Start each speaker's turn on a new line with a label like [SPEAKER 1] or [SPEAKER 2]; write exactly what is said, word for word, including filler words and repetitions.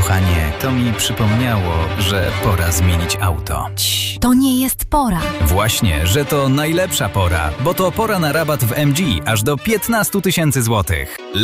[SPEAKER 1] Kochanie, to mi przypomniało, że pora zmienić auto.
[SPEAKER 2] Cii, to nie jest pora.
[SPEAKER 1] Właśnie, że to najlepsza pora, bo to pora na rabat w M G aż do piętnaście tysięcy złotych.